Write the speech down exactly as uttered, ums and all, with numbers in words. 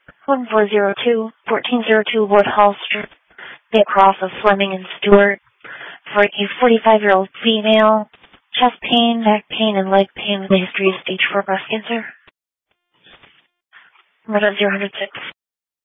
one four zero two, fourteen oh two Woodhall Street, across of Fleming and Stewart, for a forty-five-year-old female, chest pain, neck pain, and leg pain with a history of stage four breast cancer. Murder zero zero six.